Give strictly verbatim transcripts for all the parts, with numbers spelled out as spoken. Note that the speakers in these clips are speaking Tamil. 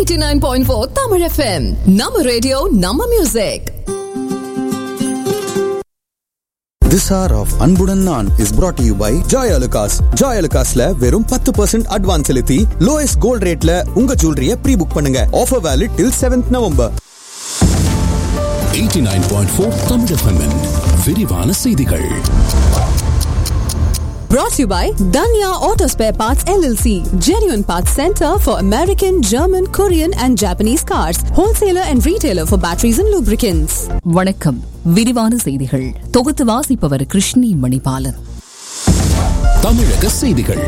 eighty-nine point four Tamil F M. Nama radio, Nama music. This hour of Anbudan Naan is brought to you by Joy Alucas. Joy Alucasல வெறும் ten percent advance செலுத்தி lowest gold rateல உங்க jewelry pre-book பண்ணுங்க. Offer valid till seventh November. eighty-nine point four Tamil F M விரிவான செய்திகள். Brought to you by Danya Auto Spare Parts L L C, genuine parts center for American, German, Korean and Japanese cars, wholesaler and retailer for batteries and lubricants. வணக்கம். விரிவான செய்திகள் தொகுத்து வாசிப்பவர் கிருஷ்ணி மணிபாலன். தமிழக செய்திகள்.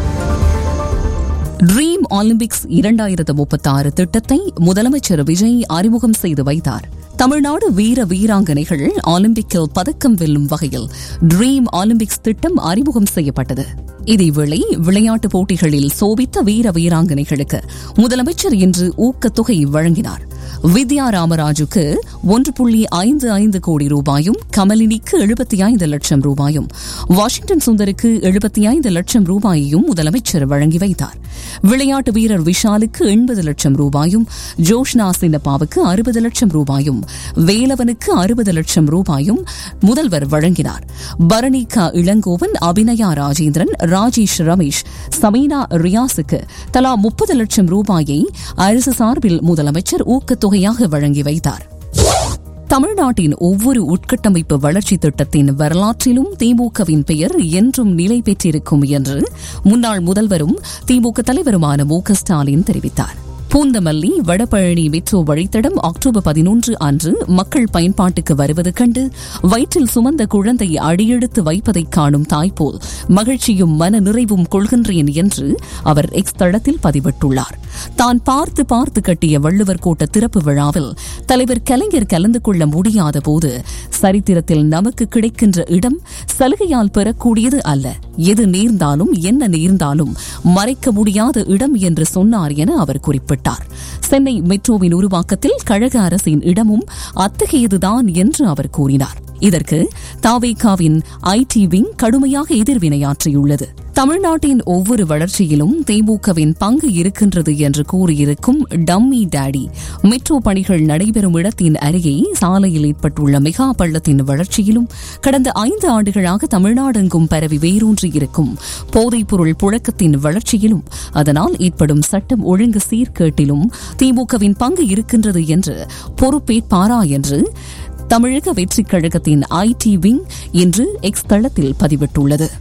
ட்ரீம் ஒலிம்பிக்ஸ் இரண்டாயிரத்து முப்பத்தாறு திட்டத்தை முதலமைச்சர் விஜய் அறிமுகம் செய்து வைத்தார். தமிழ்நாடு வீர வீராங்கனைகள் ஒலிம்பிக்கில் பதக்கம் வெல்லும் வகையில் ட்ரீம் ஒலிம்பிக்ஸ் திட்டம் அறிமுகம் செய்யப்பட்டது. இதேவேளை விளையாட்டுப் போட்டிகளில் சோபித்த வீர வீராங்கனைகளுக்கு முதலமைச்சர் இன்று ஊக்கத்தொகை வழங்கினார். வித்யா ராமராஜுக்கு ஒன்று புள்ளி ஐந்து ஐந்து கோடி ரூபாயும், கமலினிக்கு எழுபத்தி ஐந்து லட்சம் ரூபாயும், வாஷிங்டன் சுந்தருக்கு எழுபத்தி ஐந்து லட்சம் ரூபாயையும் முதலமைச்சர் வழங்கி வைத்தார். விளையாட்டு வீரர் விஷாலுக்கு எண்பது லட்சம் ரூபாயும், ஜோஷ்னா சின்னப்பாவுக்கு அறுபது லட்சம் ரூபாயும், வேலவனுக்கு அறுபது லட்சம் ரூபாயும் முதல்வர் வழங்கினார். பரணிகா இளங்கோவன், அபிநயா ராஜேந்திரன், ராஜேஷ் ரமேஷ், சமீனா ரியாஸுக்கு தலா முப்பது லட்சம் ரூபாயை அரசு சார்பில் முதலமைச்சர் ஊக்கத்தொகையாக வழங்கி வைத்தார். தமிழ்நாட்டின் ஒவ்வொரு உட்கட்டமைப்பு வளர்ச்சி திட்டத்தின் வரலாற்றிலும் திமுகவின் பெயர் என்றும் நிலை பெற்றிருக்கும் என்று முன்னாள் முதல்வரும் திமுக தலைவருமான மு க ஸ்டாலின் தெரிவித்தார். பூந்தமல்லி வடபழனி மெட்ரோ வழித்தடம் அக்டோபர் பதினொன்று அன்று மக்கள் பயன்பாட்டுக்கு வருவது கண்டு வயிற்றில் சுமந்த குழந்தை அடியெடுத்து வைப்பதை காணும் தாய்போல் மகிழ்ச்சியும் மன நிறைவும் கொள்கின்றேன் என்று அவர் எக்ஸ் தளத்தில் பதிவிட்டுள்ளார். தான் பார்த்து பார்த்து கட்டிய வள்ளுவர் கோட்ட திறப்பு விழாவில் தலைவர் கலைஞர் கலந்து கொள்ள முடியாத போது சரித்திரத்தில் நமக்கு கிடைக்கின்ற இடம் சலுகையால் பெறக்கூடியது அல்ல, எது நேர்ந்தாலும் என்ன நேர்ந்தாலும் மறைக்க முடியாத இடம் என்று சொன்னார் என அவர் குறிப்பிட்டார். சென்னை மெட்ரோவின் உருவாக்கத்தில் கழக அரசின் இடமும் அத்தகையதுதான் என்று அவர் கூறினார். இதற்கு தாவேகாவின் ஐடி விங் கடுமையாக எதிர்வினையாற்றியுள்ளது. தமிழ்நாட்டின் ஒவ்வொரு வளர்ச்சியிலும் திமுகவின் பங்கு இருக்கின்றது என்று கூறியிருக்கும் டம்மி டாடி மெட்ரோ பணிகள் நடைபெறும் இடத்தின் அருகே சாலையில் ஏற்பட்டுள்ள மெகா பள்ளத்தின் வளர்ச்சியிலும் கடந்த ஐந்து ஆண்டுகளாக தமிழ்நாடெங்கும் பரவி வேரூன்றியிருக்கும் போதைப்பொருள் புழக்கத்தின் வளர்ச்சியிலும் அதனால் ஏற்படும் சட்டம் ஒழுங்கு சீர்கேட்டிலும் திமுகவின் பங்கு இருக்கின்றது என்று பொறுப்பேற்பாரா என்று தமிழக வெற்றிக் கழகத்தின் ஐடி விங் இன்று எக்ஸ் தளத்தில் பதிவிட்டுள்ளது.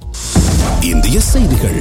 இந்திய செய்திகள்.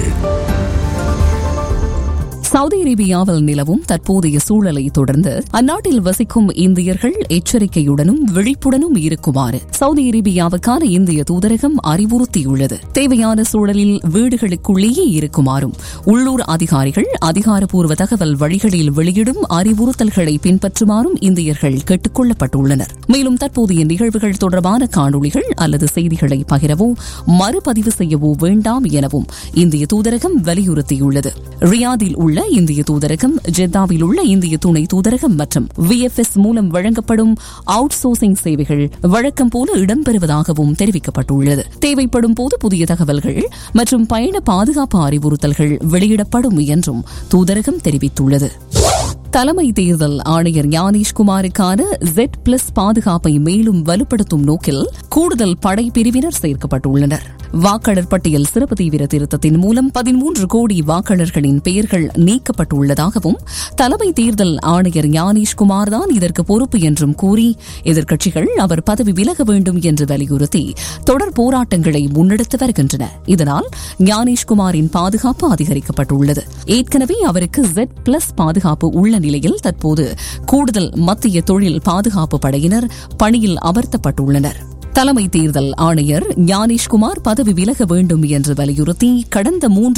சவுதி அரேபியாவில் நிலவும் தற்போதைய சூழலை தொடர்ந்து அந்நாட்டில் வசிக்கும் இந்தியர்கள் எச்சரிக்கையுடனும் விழிப்புடனும் இருக்குமாறு சவுதி அரேபியாவுக்கான இந்திய தூதரகம் அறிவுறுத்தியுள்ளது. தேவையான சூழலில் வீடுகளுக்குள்ளேயே இருக்குமாறும் உள்ளூர் அதிகாரிகள் அதிகாரப்பூர்வ தகவல் வழிகளில் வெளியிடும் அறிவுறுத்தல்களை பின்பற்றுமாறும் இந்தியர்கள் கேட்டுக் கொள்ளப்பட்டுள்ளனர். மேலும் தற்போதைய நிகழ்வுகள் தொடர்பான காணொலிகள் அல்லது செய்திகளை பகிரவோ மறுபதிவு செய்யவோ வேண்டாம் எனவும் இந்திய தூதரகம் வலியுறுத்தியுள்ளது. ரியாதில் உள்ள இந்திய தூதரகம், ஜெத்தாவில் உள்ள இந்திய துணை தூதரகம் மற்றும் வி எஃப் எஸ் மூலம் வழங்கப்படும் அவுட் சோர்சிங் சேவைகள் வழக்கம் போல இடம்பெறுவதாகவும் தெரிவிக்கப்பட்டுள்ளது. தேவைப்படும் போது புதிய தகவல்கள் மற்றும் பயண பாதுகாப்பு அறிவுறுத்தல்கள் வெளியிடப்படும் என்றும் தூதரகம் தெரிவித்துள்ளது. தலைமை தேர்தல் ஆணையர் ஞானேஷ்குமாருக்கான ஜெட் பிளஸ் பாதுகாப்பை மேலும் வலுப்படுத்தும் நோக்கில் கூடுதல் படை பிரிவினர் சேர்க்கப்பட்டுள்ளனர். வாக்காளர் பட்டியல் சிறப்பு தீவிர திருத்தத்தின் மூலம் பதிமூன்று கோடி வாக்காளர்களின் பெயர்கள் நீக்கப்பட்டுள்ளதாகவும் தலைமை தேர்தல் ஆணையர் ஞானேஷ்குமார் தான் இதற்கு பொறுப்பு என்றும் கூறி எதிர்க்கட்சிகள் அவர் பதவி விலக வேண்டும் என்று வலியுறுத்தி தொடர் போராட்டங்களை முன்னெடுத்து வருகின்றன. இதனால் ஞானேஷ்குமாரின் பாதுகாப்பு அதிகரிக்கப்பட்டுள்ளது. ஏற்கனவே அவருக்கு ஜெட் பிளஸ் பாதுகாப்பு உள்ள நிலையில் தற்போது கூடுதல் மத்திய தொழில் பாதுகாப்பு படையினர் பணியில் அமர்த்தப்பட்டுள்ளனர். தலைமை தேர்தல் ஆணையர் ஞானேஷ்குமார் பதவி விலக வேண்டும் என்று வலியுறுத்தி கடந்த மூன்று